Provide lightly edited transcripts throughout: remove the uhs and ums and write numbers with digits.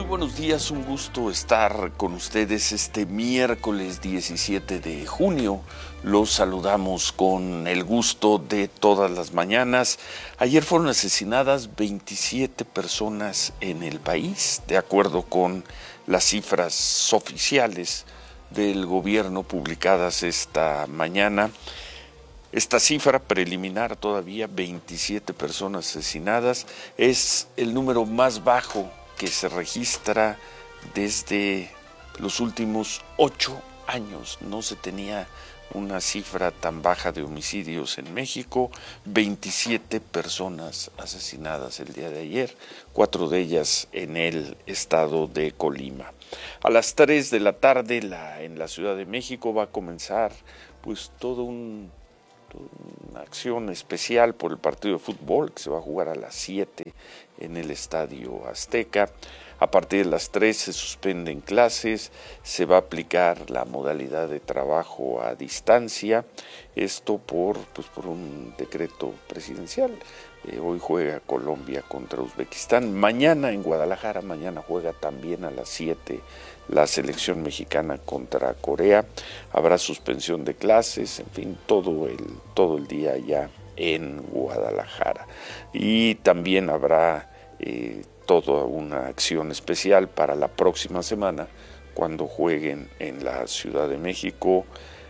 buenos días, un gusto estar con ustedes este miércoles 17 de junio. Los saludamos con el gusto de todas las mañanas. Ayer fueron asesinadas 27 personas en el país, de acuerdo con las cifras oficiales del gobierno publicadas esta mañana. Esta cifra preliminar todavía, 27 personas asesinadas, es el número más bajo que se registra desde los últimos 8 años. No se tenía una cifra tan baja de homicidios en México. 27 personas asesinadas el día de ayer, 4 de ellas en el estado de Colima. A las 3 de la tarde en la Ciudad de México va a comenzar pues una acción especial por el partido de fútbol que se va a jugar a las 7 en el Estadio Azteca. A partir de las 3 se suspenden clases, se va a aplicar la modalidad de trabajo a distancia, esto por un decreto presidencial. Hoy juega Colombia contra Uzbekistán, mañana en Guadalajara, mañana juega también a las 7 la selección mexicana contra Corea, habrá suspensión de clases, en fin, todo el día ya en Guadalajara. Y también habrá toda una acción especial para la próxima semana, cuando jueguen en la Ciudad de México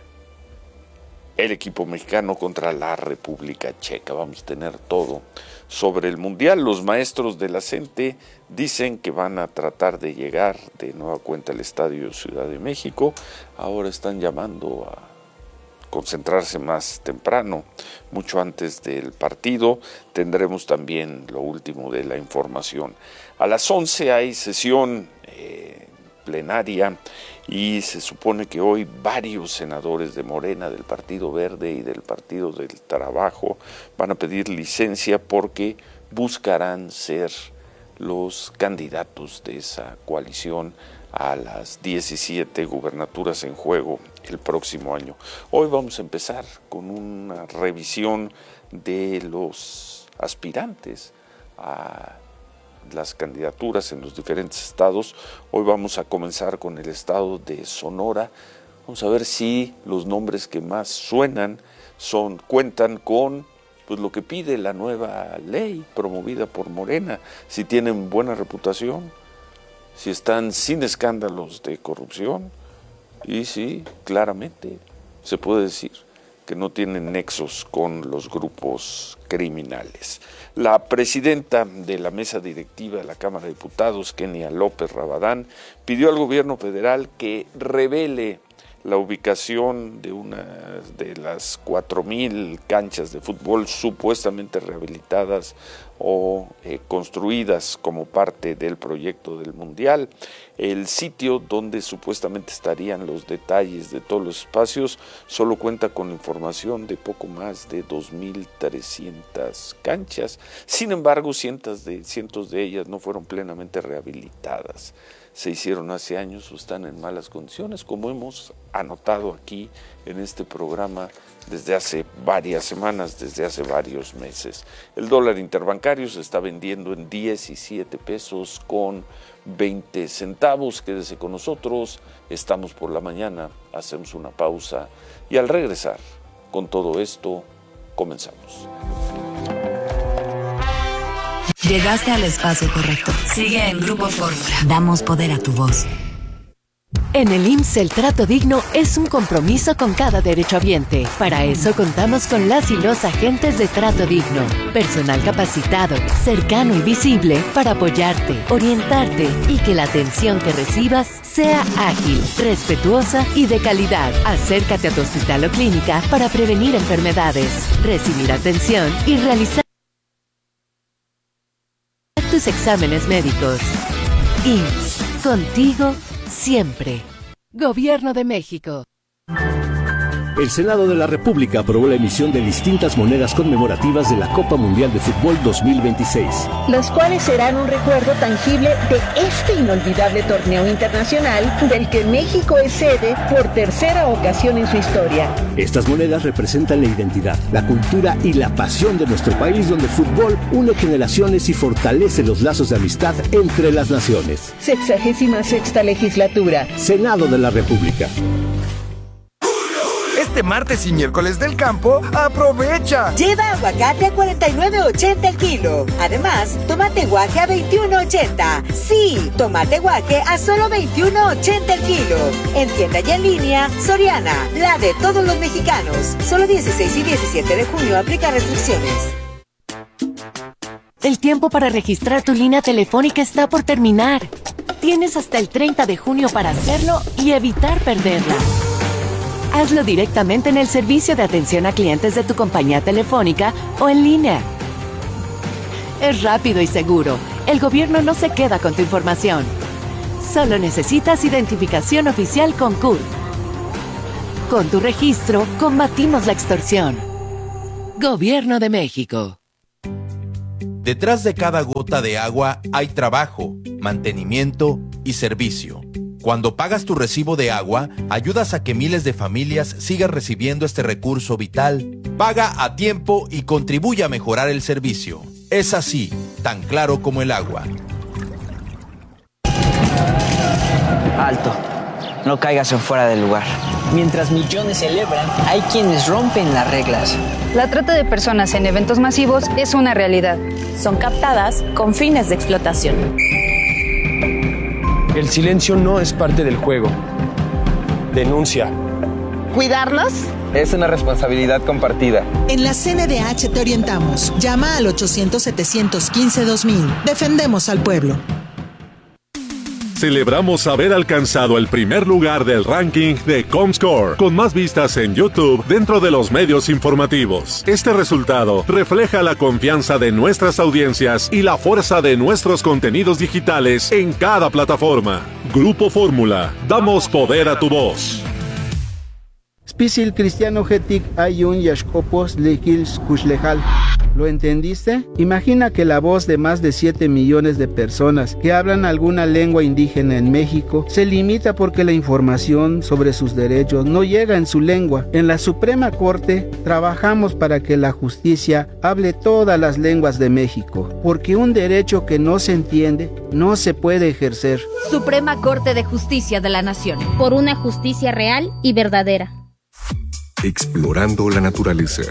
el equipo mexicano contra la República Checa. Vamos a tener todo sobre el Mundial. Los maestros de la CENTE dicen que van a tratar de llegar de nueva cuenta al Estadio Ciudad de México. Ahora están llamando a concentrarse más temprano, mucho antes del partido. Tendremos también lo último de la información. A las 11 hay sesión plenaria y se supone que hoy varios senadores de Morena, del Partido Verde y del Partido del Trabajo van a pedir licencia porque buscarán ser los candidatos de esa coalición a las 17 gubernaturas en juego el próximo año. Hoy vamos a empezar con una revisión de los aspirantes a las candidaturas en los diferentes estados. Hoy vamos a comenzar con el estado de Sonora. Vamos a ver si los nombres que más suenan cuentan con lo que pide la nueva ley promovida por Morena, si tienen buena reputación, si están sin escándalos de corrupción y si claramente se puede decir que no tienen nexos con los grupos criminales. La presidenta de la mesa directiva de la Cámara de Diputados, Kenia López Rabadán, pidió al gobierno federal que revele la ubicación de una de las 4,000 canchas de fútbol supuestamente rehabilitadas o construidas como parte del proyecto del Mundial. El sitio donde supuestamente estarían los detalles de todos los espacios solo cuenta con información de poco más de 2,300 canchas. Sin embargo, cientos de ellas no fueron plenamente rehabilitadas. Se hicieron hace años o están en malas condiciones, como hemos anotado aquí en este programa desde hace varias semanas, desde hace varios meses. El dólar interbancario se está vendiendo en 17 pesos con 20 centavos. Quédese con nosotros, estamos por la mañana, hacemos una pausa y al regresar con todo esto, comenzamos. Llegaste al espacio correcto. Sigue en Grupo Fórmula. Damos poder a tu voz. En el IMSS el trato digno es un compromiso con cada derechohabiente. Para eso contamos con las y los agentes de Trato Digno. Personal capacitado, cercano y visible para apoyarte, orientarte y que la atención que recibas sea ágil, respetuosa y de calidad. Acércate a tu hospital o clínica para prevenir enfermedades, recibir atención y realizar tus exámenes médicos. IMSS, contigo siempre. Gobierno de México. El Senado de la República aprobó la emisión de distintas monedas conmemorativas de la Copa Mundial de Fútbol 2026. Las cuales serán un recuerdo tangible de este inolvidable torneo internacional del que México es sede por tercera ocasión en su historia. Estas monedas representan la identidad, la cultura y la pasión de nuestro país, donde el fútbol une generaciones y fortalece los lazos de amistad entre las naciones. 66ª legislatura. Senado de la República. Este martes y miércoles del campo, ¡aprovecha! Lleva aguacate a 49.80 el kilo. Además, tomate guaje a 21.80. Sí, tomate guaje a solo 21.80 el kilo. En tienda y en línea, Soriana, la de todos los mexicanos. Solo 16 y 17 de junio aplica restricciones. El tiempo para registrar tu línea telefónica está por terminar. Tienes hasta el 30 de junio para hacerlo y evitar perderla. Hazlo directamente en el servicio de atención a clientes de tu compañía telefónica o en línea. Es rápido y seguro. El gobierno no se queda con tu información. Solo necesitas identificación oficial con CURP. Con tu registro, combatimos la extorsión. Gobierno de México. Detrás de cada gota de agua hay trabajo, mantenimiento y servicio. Cuando pagas tu recibo de agua, ayudas a que miles de familias sigan recibiendo este recurso vital. Paga a tiempo y contribuye a mejorar el servicio. Es así, tan claro como el agua. Alto, no caigas en fuera del lugar. Mientras millones celebran, hay quienes rompen las reglas. La trata de personas en eventos masivos es una realidad. Son captadas con fines de explotación. El silencio no es parte del juego. Denuncia. ¿Cuidarlos? Es una responsabilidad compartida. En la CNDH te orientamos. Llama al 800-715-2000. Defendemos al pueblo. Celebramos haber alcanzado el primer lugar del ranking de Comscore, con más vistas en YouTube dentro de los medios informativos. Este resultado refleja la confianza de nuestras audiencias y la fuerza de nuestros contenidos digitales en cada plataforma. Grupo Fórmula, damos poder a tu voz. Spisil Cristiano Getik Ayun Yashkopos Lekils Kushlejal. ¿Lo entendiste? Imagina que la voz de más de 7 millones de personas que hablan alguna lengua indígena en México se limita porque la información sobre sus derechos no llega en su lengua. En la Suprema Corte trabajamos para que la justicia hable todas las lenguas de México, porque un derecho que no se entiende no se puede ejercer. Suprema Corte de Justicia de la Nación. Por una justicia real y verdadera. Explorando la naturaleza.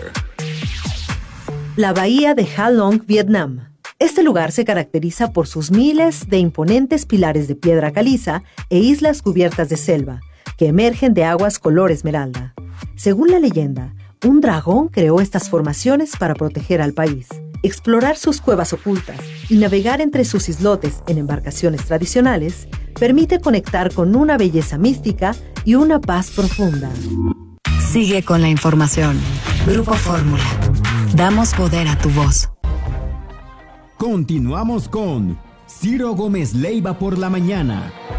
La bahía de Ha Long, Vietnam. Este lugar se caracteriza por sus miles de imponentes pilares de piedra caliza e islas cubiertas de selva, que emergen de aguas color esmeralda. Según la leyenda, un dragón creó estas formaciones para proteger al país. Explorar sus cuevas ocultas y navegar entre sus islotes en embarcaciones tradicionales permite conectar con una belleza mística y una paz profunda. Sigue con la información. Grupo Fórmula. Damos poder a tu voz. Continuamos con Ciro Gómez Leiva por la mañana.